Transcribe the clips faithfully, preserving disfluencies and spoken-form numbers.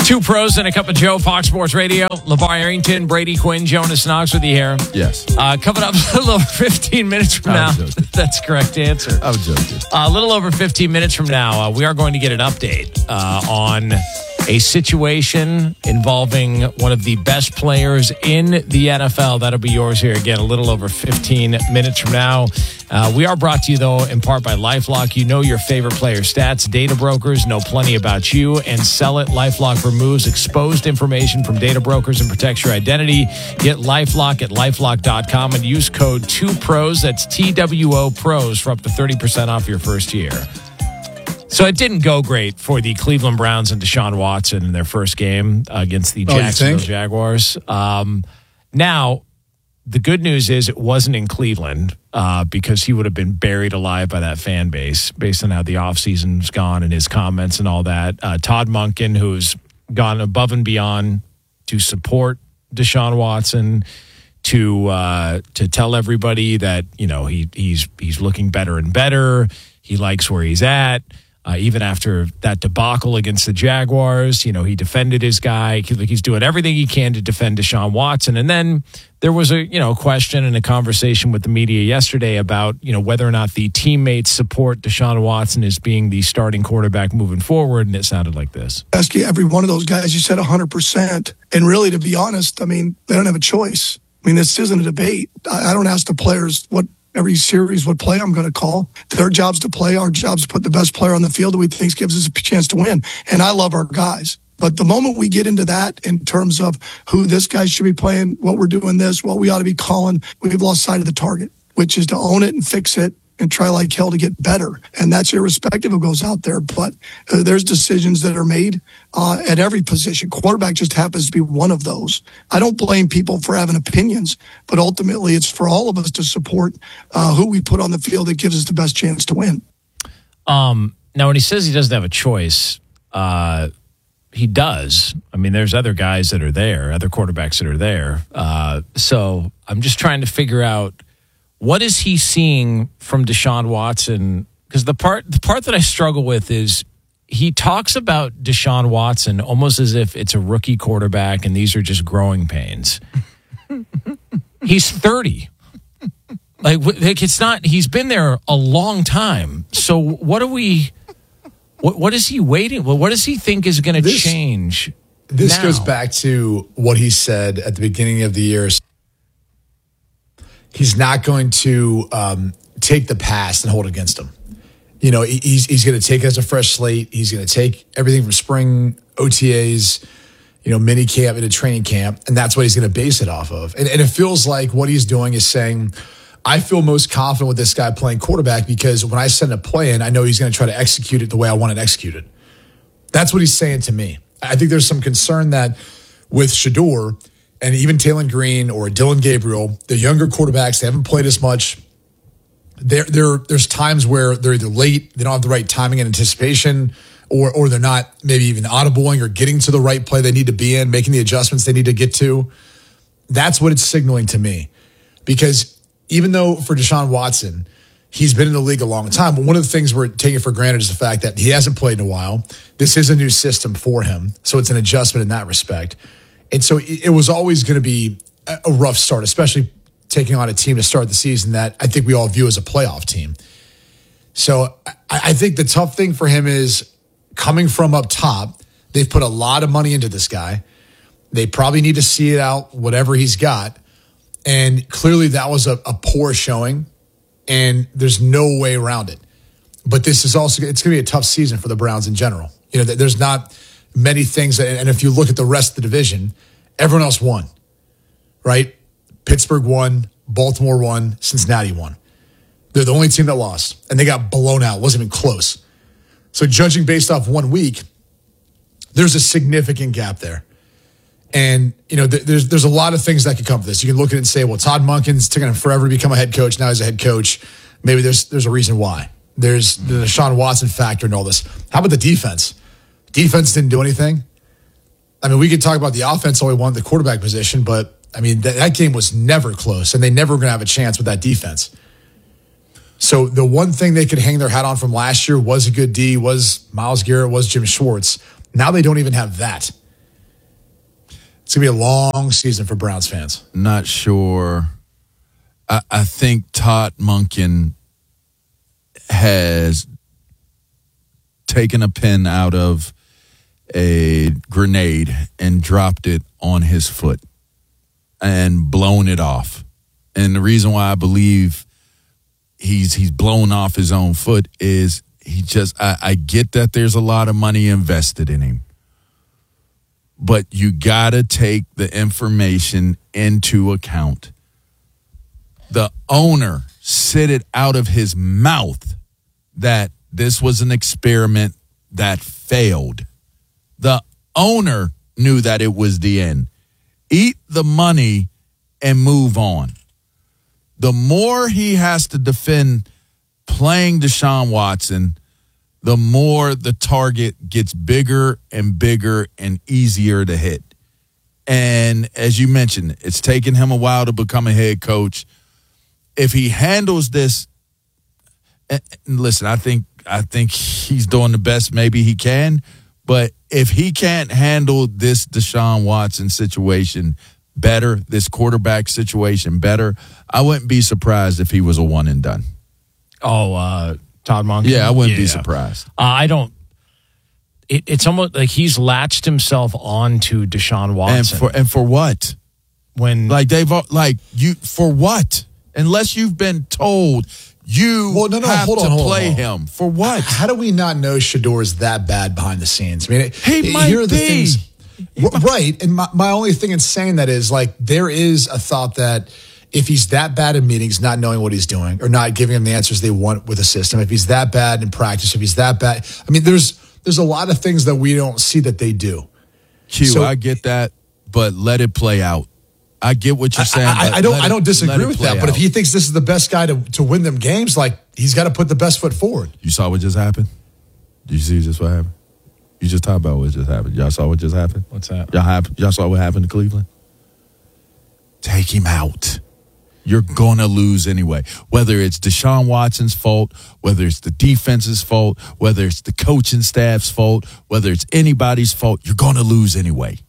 Two pros and a cup of Joe, Fox Sports Radio. LeVar Arrington, Brady Quinn, Jonas Knox with you here. Yes. Uh, coming up a little over fifteen minutes from now. That's the correct answer. I was joking. Uh, a little over fifteen minutes from now, uh, we are going to get an update uh, on a situation involving one of the best players in the N F L. That'll be yours here again a little over fifteen minutes from now. Uh, we are brought to you, though, in part by LifeLock. You know your favorite player stats. Data brokers know plenty about you and sell it. LifeLock removes exposed information from data brokers and protects your identity. Get LifeLock at LifeLock dot com and use code two pros. That's T W O pros for up to thirty percent off your first year. So it didn't go great for the Cleveland Browns and Deshaun Watson in their first game against the Oh, Jacksonville Jaguars. Um, now, the good news is it wasn't in Cleveland uh, because he would have been buried alive by that fan base based on how the offseason's gone and his comments and all that. Uh, Todd Monken, who's gone above and beyond to support Deshaun Watson, to uh, to tell everybody that, you know, he he's he's looking better and better. He likes where he's at. Uh, even after that debacle against the Jaguars, you know, he defended his guy. He, he's doing everything he can to defend Deshaun Watson. And then there was a, you know, question and a conversation with the media yesterday about, you know, whether or not the teammates support Deshaun Watson as being the starting quarterback moving forward. And it sounded like this. Ask you every one of those guys, you said one hundred percent. And really, to be honest, I mean, they don't have a choice. I mean, this isn't a debate. I, I don't ask the players what every series what play I'm going to call. Their job's to play. Our job's to put the best player on the field that we think gives us a chance to win. And I love our guys. But the moment we get into that in terms of who this guy should be playing, what we're doing this, what we ought to be calling, we've lost sight of the target, which is to own it and fix it and try like hell to get better. And that's irrespective of who goes out there. But uh, there's decisions that are made uh, at every position. Quarterback just happens to be one of those. I don't blame people for having opinions, but ultimately it's for all of us to support uh, who we put on the field that gives us the best chance to win. Um, now, when he says he doesn't have a choice, uh, he does. I mean, there's other guys that are there, other quarterbacks that are there. Uh, so I'm just trying to figure out, what is he seeing from Deshaun Watson? Because the part the part that I struggle with is he talks about Deshaun Watson almost as if it's a rookie quarterback and these are just growing pains. He's thirty. Like, like it's not. He's been there a long time. So what are we? What what is he waiting? Well, what does he think is going to change? This now? goes back to what he said at the beginning of the year. He's not going to um, take the past and hold it against him. You know, he's he's going to take it as a fresh slate. He's going to take everything from spring O T As, you know, mini camp into training camp, and that's what he's going to base it off of. And, and it feels like what he's doing is saying, I feel most confident with this guy playing quarterback because when I send a play in, I know he's going to try to execute it the way I want it executed. That's what he's saying to me. I think there's some concern that with Shedeur and even Taylor Green or Dylan Gabriel, the younger quarterbacks, they haven't played as much. There, there, there's times where they're either late, they don't have the right timing and anticipation, or or they're not maybe even audibling or getting to the right play they need to be in, making the adjustments they need to get to. That's what it's signaling to me. Because even though for Deshaun Watson, he's been in the league a long time, but one of the things we're taking for granted is the fact that he hasn't played in a while. This is a new system for him, so it's an adjustment in that respect. And so it was always going to be a rough start, especially taking on a team to start the season that I think we all view as a playoff team. So I think the tough thing for him is coming from up top. They've put a lot of money into this guy. They probably need to see it out, whatever he's got. And clearly that was a, a poor showing, and there's no way around it. But this is also, it's going to be a tough season for the Browns in general. You know, there's not many things, and if you look at the rest of the division, everyone else won, right? Pittsburgh won, Baltimore won, Cincinnati won. They're the only team that lost, and they got blown out. It wasn't even close. So judging based off one week, there's a significant gap there. And, you know, th- there's there's a lot of things that could come from this. You can look at it and say, well, Todd Monken's taking him forever to become a head coach. Now he's a head coach. Maybe there's there's a reason why. There's the Deshaun Watson factor and all this. How about the defense? Defense didn't do anything. I mean, we could talk about the offense all we want, the quarterback position, but, I mean, that, that game was never close, and they never were going to have a chance with that defense. So the one thing they could hang their hat on from last year was a good D, was Myles Garrett, was Jim Schwartz. Now they don't even have that. It's going to be a long season for Browns fans. Not sure. I, I think Todd Monken has taken a pin out of a grenade and dropped it on his foot and blown it off. And the reason why I believe he's he's blown off his own foot is he just I, I get that there's a lot of money invested in him. But you got to take the information into account. The owner said it out of his mouth that this was an experiment that failed. The owner knew that it was the end. Eat the money and move on. The more he has to defend playing Deshaun Watson, the more the target gets bigger and bigger and easier to hit. And as you mentioned, it's taken him a while to become a head coach. If he handles this, and listen, I think I think he's doing the best maybe he can, but if he can't handle this Deshaun Watson situation better, this quarterback situation better, I wouldn't be surprised if he was a one and done. Oh, uh, Todd Monken? Yeah, I wouldn't yeah. be surprised. Uh, I don't. It, it's almost like he's latched himself onto Deshaun Watson. And for and for what? When like they've like you for what? Unless you've been told you well, no, no, have hold to on, hold play on. him for what? How do we not know Shador is that bad behind the scenes? I mean, he it, might here are the be. things, right? And my, my only thing in saying that is like there is a thought that if he's that bad in meetings, not knowing what he's doing or not giving them the answers they want with a system, if he's that bad in practice, if he's that bad, I mean, there's there's a lot of things that we don't see that they do. Q, So- I get that, but let it play out. I get what you're saying. I, I, but I don't. let I it- don't let disagree it with play that. But if out. he thinks this is the best guy to, to win them games, like he's got to put the best foot forward. You saw what just happened? Did you see just what happened? You just talked about what just happened. Y'all saw what just happened? What's that? Y'all, hap- y'all saw what happened to Cleveland? Take him out. You're going to lose anyway. Whether it's Deshaun Watson's fault, whether it's the defense's fault, whether it's the coaching staff's fault, whether it's anybody's fault, you're going to lose anyway.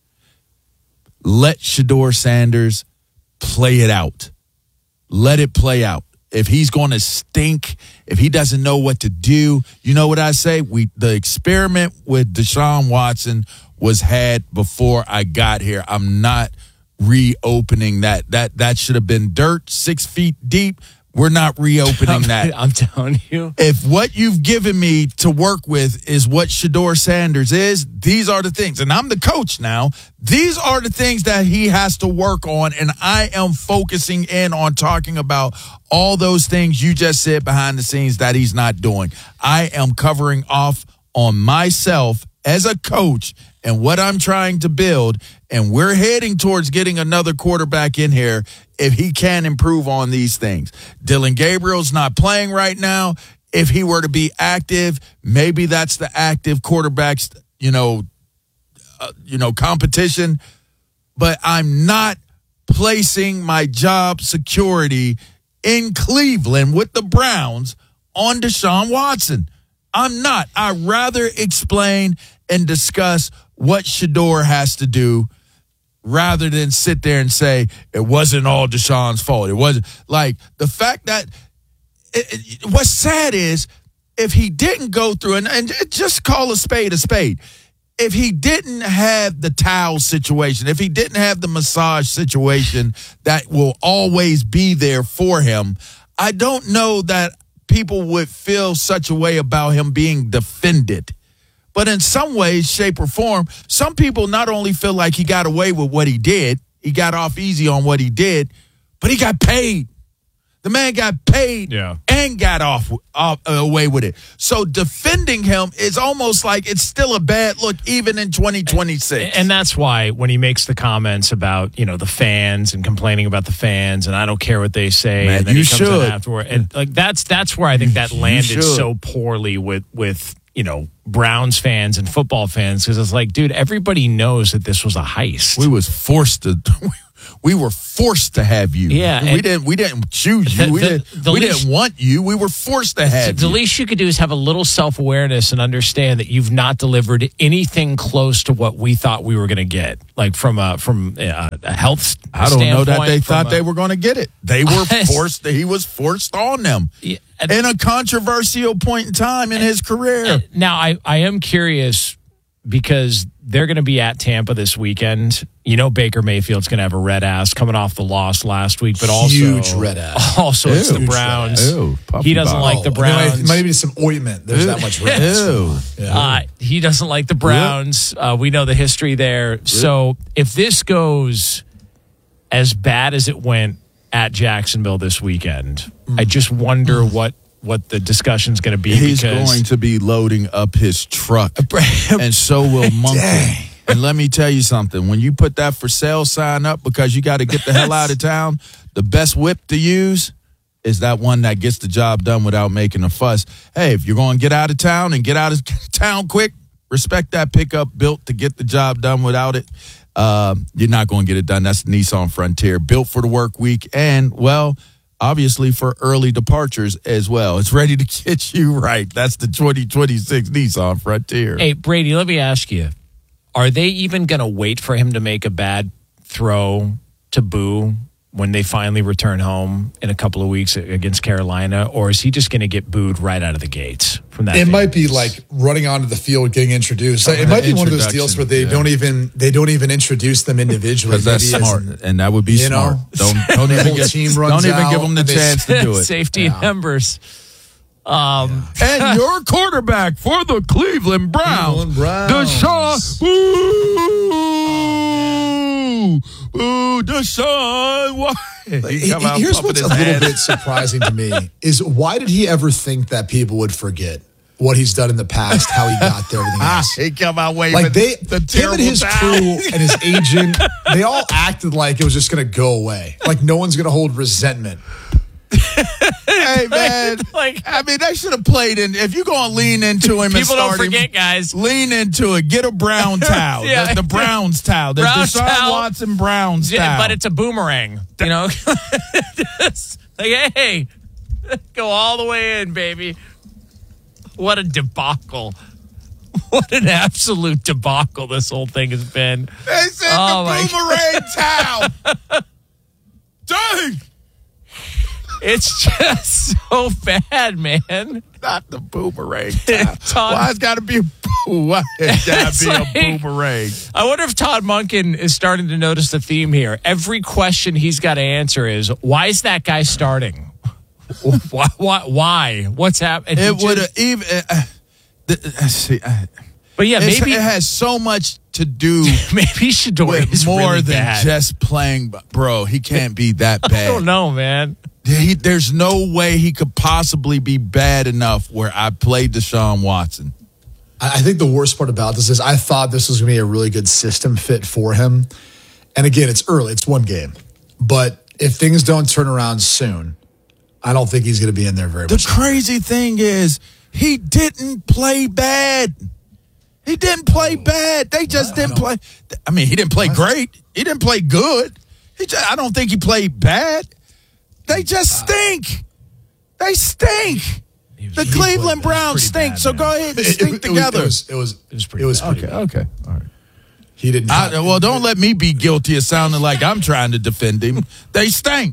Let Shador Sanders play it out. Let it play out. If he's going to stink, if he doesn't know what to do, you know what I say? We the experiment with Deshaun Watson was had before I got here. I'm not reopening that. That that should have been dirt six feet deep. We're not reopening that. I'm telling you. If what you've given me to work with is what Shador Sanders is, these are the things. And I'm the coach now. These are the things that he has to work on. And I am focusing in on talking about all those things you just said behind the scenes that he's not doing. I am covering off on myself as a coach and what I'm trying to build. And we're heading towards getting another quarterback in here if he can improve on these things. Dylan Gabriel's not playing right now. If he were to be active, maybe that's the active quarterback's, you know, uh, you know, competition. But I'm not placing my job security in Cleveland with the Browns on Deshaun Watson. I'm not. I'd rather explain and discuss what Shador has to do rather than sit there and say it wasn't all Deshaun's fault. It wasn't like the fact that it, it, what's sad is if he didn't go through and, and just call a spade a spade. If he didn't have the towel situation, if he didn't have the massage situation that will always be there for him, I don't know that people would feel such a way about him being defended. But in some ways, shape, or form, some people not only feel like he got away with what he did, he got off easy on what he did, but he got paid. The man got paid Yeah. and got off, off uh, away with it. So defending him is almost like it's still a bad look even in twenty twenty-six. And that's why when he makes the comments about, you know, the fans and complaining about the fans and I don't care what they say, Man, and then you he comes should. in afterward, and like that's that's where I think that You landed should. so poorly with with you know Browns fans and football fans because it's like, dude, everybody knows that this was a heist. we was forced to We were forced to have you. Yeah, we and- didn't. We didn't choose you. The- we the- didn't. the we least- didn't want you. We were forced to have The you. least you could do is have a little self-awareness and understand that you've not delivered anything close to what we thought we were going to get, like from a from a, a health st- I don't know that standpoint, they from thought a- they were going to get it. They were forced. He was forced on them Yeah, in a controversial point in time in his career. Now, I, I am curious because they're going to be at Tampa this weekend. You know, Baker Mayfield's going to have a red ass coming off the loss last week, but also Huge red ass. Also, it's the Huge Browns. red ass. Ew, puppy he doesn't bottle. like the Oh, there might- Browns. Might, even some ointment. There's that much red. Ew. Uh, he doesn't like the Browns. Uh, we know the history there. So if this goes as bad as it went at Jacksonville this weekend, I just wonder what what the discussion's going to be. He's because going to be loading up his truck, and so will Monkey. Dang. And let me tell you something. When you put that for sale sign up because you got to get the hell out of town, the best whip to use is that one that gets the job done without making a fuss. Hey, if you're going to get out of town and get out of town quick, respect that pickup built to get the job done without it. Uh, you're not going to get it done. That's the Nissan Frontier, built for the work week and, well, obviously for early departures as well. It's ready to get you right. That's the twenty twenty-six Nissan Frontier. Hey, Brady, let me ask you, are they even going to wait for him to make a bad throw to Boo when they finally return home in a couple of weeks against Carolina, or is he just going to get booed right out of the gates from that? It thing? might be like running onto the field, getting introduced. It might be one of those deals where they yeah. don't even they don't even introduce them individually. Because that's Maybe smart, it's- and that would be you know, smart. Don't don't the even whole get, team don't runs even out give them the and they- chance to do it. Safety Yeah. in numbers. Um, And your quarterback for the Cleveland Browns, Cleveland Browns. Deshaun. Ooh, ooh, Deshaun. Why? He He- come out Here's pumping what's a his little hands. bit surprising to me is why did he ever think that people would forget what he's done in the past, how he got there, everything Ah, else? he come out waving Like they, the him and terrible his towel. crew and his agent, they all acted like it was just going to go away. Like no one's going to hold resentment. Hey man, Like- I mean, they should have played in. If you're gonna lean into him, and people don't start him, forget, guys. lean into it. Get a brown towel. Yeah. That's the Browns towel. The Brown Deshaun towel. Watson Browns Yeah, towel. but it's a boomerang. You know, It's like hey, go all the way in, baby. What a debacle! What an absolute debacle this whole thing has been. They said Oh, my the boomerang towel. Dang! It's just so bad, man. Not the boomerang towel. Todd- Why it's got to be a boo? Why it's got to It's be like- a boomerang? I wonder if Todd Monken is starting to notice the theme here. Every question he's got to answer is, why is that guy starting? why, why? Why? What's happening? It would have even. Uh, uh, th- uh, see, uh, But yeah, it's- maybe it has so much to do maybe Shador with is more really than bad. just playing. Bro, he can't be that bad. I don't know, man. He, there's no way he could possibly be bad enough where I played Deshaun Watson. I I think the worst part about this is I thought this was going to be a really good system fit for him. And again, it's early, it's one game. But if things don't turn around soon, I don't think he's going to be in there very The much. crazy thing is, he didn't play bad. He didn't play bad. They just didn't play. I mean, he didn't play great. He didn't play good. He just, I don't think he played bad. They just stink. They stink. The he Cleveland played Browns pretty stink. bad, So man. go ahead and It- it- stink it was- together. It was, it was, It was pretty it was bad. pretty okay, bad. okay, all right. He did not. I, well, don't let me be guilty of sounding like I'm trying to defend him. They stink.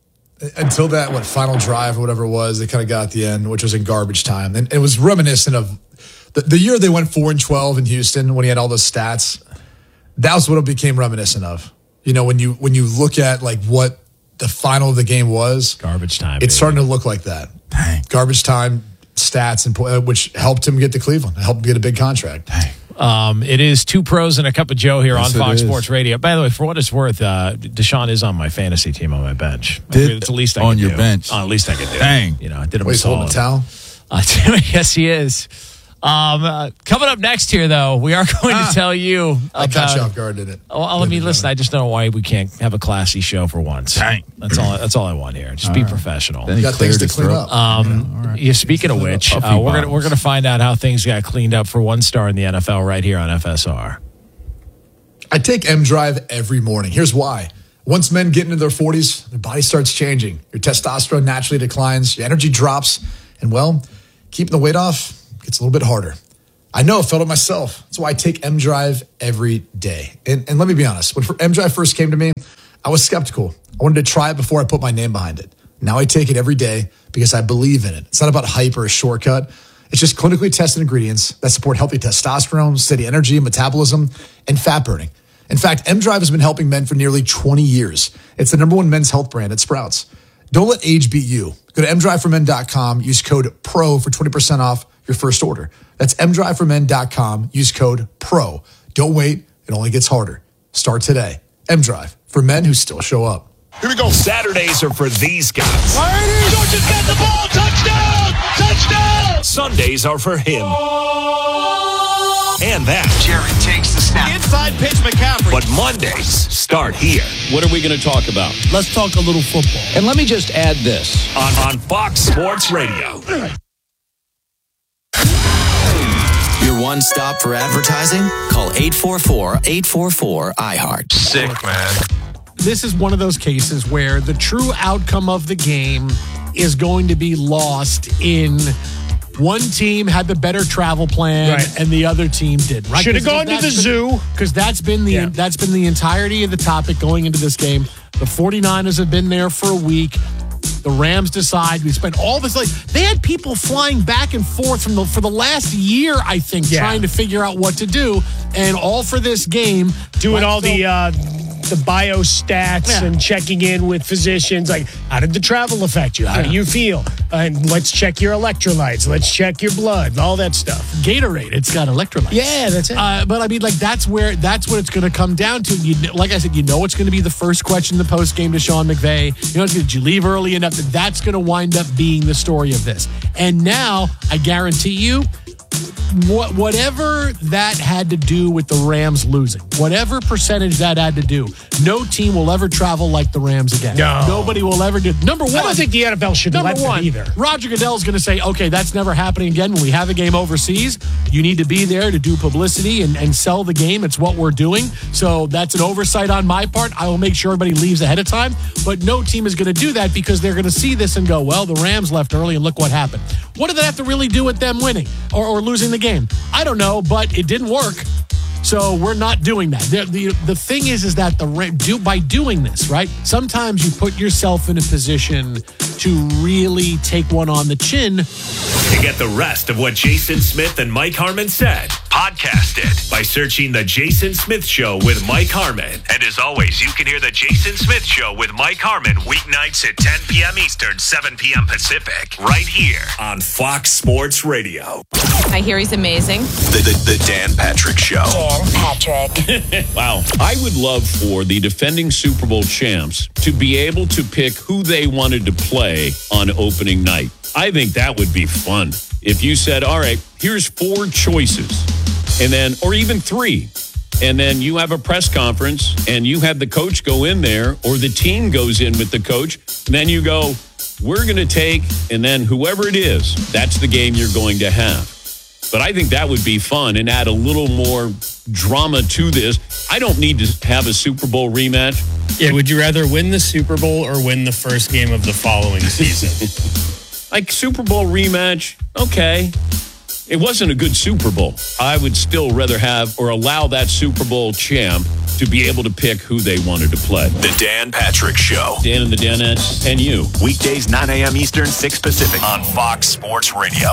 Until that, what, final drive or whatever it was, they kind of got at the end, which was in garbage time. And it was reminiscent of the, the year they went four and twelve in Houston when he had all those stats. That was what it became reminiscent of. You know, when you when you look at like what the final of the game was, Garbage time. it's baby. starting to look like that. Dang. Garbage time stats, and po- uh, which helped him get to Cleveland, helped him get a big contract. Um, it is two pros and a cup of Joe here Yes, on it Fox is. Sports Radio. By the way, for what it's worth, uh, Deshaun is on my fantasy team on my bench. I Did- mean, it's the least I on can your do. bench. Uh, at least I can do. Dang. You know, I did him Wait, a he's holding solid. a towel? Uh, yes, he is. Um, uh, coming up next here, though, we are going Ah. to tell you I about. caught you off guard, didn't it? Well, I mean, listen, I just don't know why we can't have a classy show for once. Dang. That's all. That's all I want here. Just be professional. Then he Got things cleared to his clean throat. up. Um, yeah, speaking of which, Puffy uh, we're gonna bottles. we're gonna find out how things got cleaned up for one star in the N F L right here on F S R. I take M Drive every morning. Here's why. Once men get into their forties, their body starts changing. Your testosterone naturally declines, your energy drops, and well, keeping the weight off gets a little bit harder. I know, I felt it myself. That's why I take M-Drive every day. And, and let me be honest, when M-Drive first came to me, I was skeptical. I wanted to try it before I put my name behind it. Now I take it every day because I believe in it. It's not about hype or a shortcut. It's just clinically tested ingredients that support healthy testosterone, steady energy, metabolism, and fat burning. In fact, M-Drive has been helping men for nearly twenty years. It's the number one men's health brand at Sprouts. Don't let age beat you. Go to m drive for men dot com. Use code PRO for twenty percent off your first order. That's m drive for men dot com. Use code PRO. Don't wait. It only gets harder. Start today. M-Drive, for men who still show up. Here we go. Saturdays are for these guys. Georgia's got the ball. Touchdown! Touchdown! Sundays are for him. And that. Jared takes the snap. Inside pitch, McCaffrey. But Mondays start here. What are we going to talk about? Let's talk a little football. And let me just add this. On, on Fox Sports Radio. Your one stop for advertising? Call eight four four, eight four four, I heart. Sick, man. This is one of those cases where the true outcome of the game is going to be lost in one team had the better travel plan right. and the other team did. Right? Should have gone to the been, zoo. Because that's been the Yeah. that's been the entirety of the topic going into this game. The 49ers have been there for a week. The Rams decide. We spent all this like they had people flying back and forth from the for the last year, I think, Yeah. trying to figure out what to do, and all for this game. Doing Right, all so- the uh, the biostats Yeah. and checking in with physicians. Like, how did the travel affect you? How do Yeah. you feel? And let's check your electrolytes. Let's check your blood. All that stuff. Gatorade. It's got electrolytes. Yeah, that's it. Uh, but I mean, like that's where that's what it's going to come down to. You, like I said, you know, it's going to be the first question in the post game to Sean McVay. You know, did you leave early enough? That that's going to wind up being the story of this. And now, I guarantee you, what, whatever that had to do with the Rams losing, whatever percentage that had to do, no team will ever travel like the Rams again. No. Nobody will ever do. Number one, I don't think the N F L should Number let one, them either. Roger Goodell's going to say, okay, that's never happening again. When we have a game overseas, you need to be there to do publicity and, and sell the game. It's what we're doing. So that's an oversight on my part. I will make sure everybody leaves ahead of time. But no team is going to do that because they're going to see this and go, well, the Rams left early and look what happened. What did that have to really do with them winning or, or losing the game? I don't know, but it didn't work. So we're not doing that. The, the, the thing is, is that the do by doing this, right? Sometimes you put yourself in a position to really take one on the chin. To get the rest of what Jason Smith and Mike Harmon said, podcast it by searching The Jason Smith Show with Mike Harmon. And as always, you can hear The Jason Smith Show with Mike Harmon weeknights at ten p.m. Eastern, seven p.m. Pacific, right here on Fox Sports Radio. I hear he's amazing. The, the, the Dan Patrick Show. Dan Patrick. Wow. I would love for the defending Super Bowl champs to be able to pick who they wanted to play on opening night. I think that would be fun. If you said, all right, here's four choices, and then, or even three, and then you have a press conference and you have the coach go in there, or the team goes in with the coach, and then you go, we're going to take, and then whoever it is, that's the game you're going to have. But I think that would be fun and add a little more drama to this. I don't need to have a Super Bowl rematch. Yeah, would you rather win the Super Bowl or win the first game of the following season? Like Super Bowl rematch, okay. It wasn't a good Super Bowl. I would still rather have or allow that Super Bowl champ to be able to pick who they wanted to play. The Dan Patrick Show. Dan and the Danettes and you. Weekdays, nine a.m. Eastern, six Pacific on Fox Sports Radio.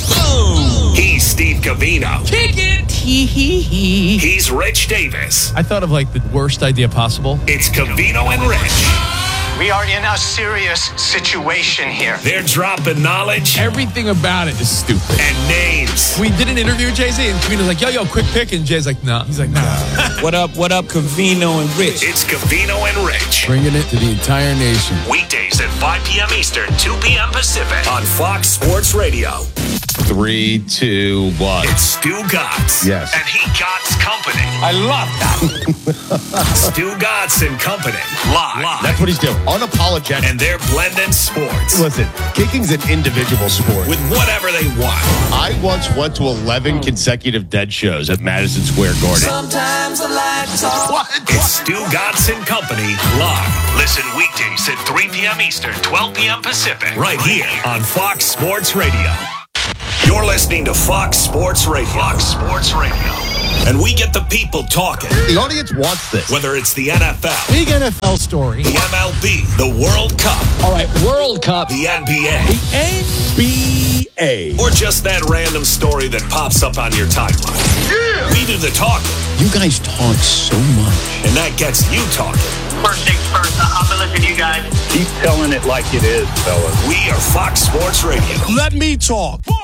Boom! He's Steve Covino. Kick it. Hee hee hee. He's Rich Davis. I thought of like the worst idea possible. It's Covino and Rich. We are in a serious situation here. They're dropping knowledge Everything about it is stupid. and names. We did an interview with Jay-Z, and Covino's like, yo, yo, quick pick. And Jay's like, nah. He's like, nah. What up, what up, Covino and Rich? It's Covino and Rich. Bringing it to the entire nation. Weekdays at five p.m. Eastern, two p.m. Pacific on Fox Sports Radio. Three, two, one. It's Stu Gotts. Yes. And he Gotts Company. I love that. Stu Gatz and Company. Live. Live. That's what he's doing. Unapologetic. And they're blending sports. Listen, kicking's an individual sport. With whatever they want. I once went to eleven consecutive dead shows at Madison Square Garden. Sometimes I like to talk. What? It's Stu Gatz and Company live. Listen weekdays at three p.m. Eastern, twelve p.m. Pacific. Right here on Fox Sports Radio. You're listening to Fox Sports Radio. Fox Sports Radio. And we get the people talking. The audience wants this. Whether it's the N F L. Big N F L story. The M L B. The World Cup. All right, World Cup. The N B A. The N B A. Or just that random story that pops up on your timeline. Yeah. We do the talking. You guys talk so much. And that gets you talking. First things first, I'm going to listen to you guys. Keep telling it like it is, fellas. We are Fox Sports Radio. Let me talk.